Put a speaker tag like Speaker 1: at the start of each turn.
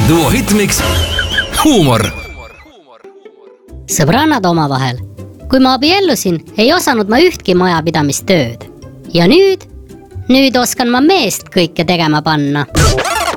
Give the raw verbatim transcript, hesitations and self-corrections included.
Speaker 1: Duo Hitmix huumor.
Speaker 2: Sõbrannad omavahel. Kui ma abiellusin, ei osanud ma ühtki majapidamistööd. Ja nüüd, nüüd oskan ma meest kõike tegema panna.